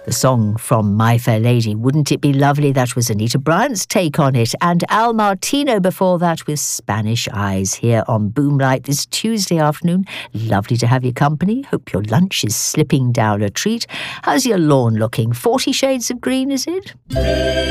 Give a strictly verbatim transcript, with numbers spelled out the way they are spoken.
The song from My Fair Lady, Wouldn't It Be Lovely? That was Anita Bryant's take on it. And Al Martino before that with Spanish Eyes here on Boomlight this Tuesday afternoon. Lovely to have your company. Hope your lunch is slipping down a treat. How's your lawn looking? Forty shades of green, is it?